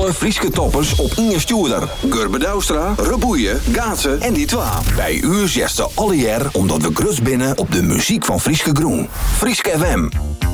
alle Frieske toppers op Inge Stuurder. Gurbe Douwstra, Reboeien, Gaatsen en die twa. Bij u zegt ze alle jaar omdat we grus binnen op de muziek van Frieske Groen. Frieske FM.